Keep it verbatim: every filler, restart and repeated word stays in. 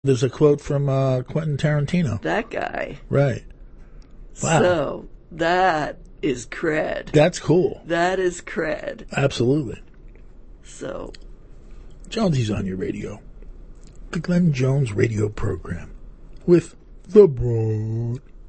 There's a quote from uh, Quentin Tarantino. That guy. Right. Wow. So, that is cred. That's cool. That is cred. Absolutely. So. Jonesy's on your radio. The Glenn Jones radio program with the Broad.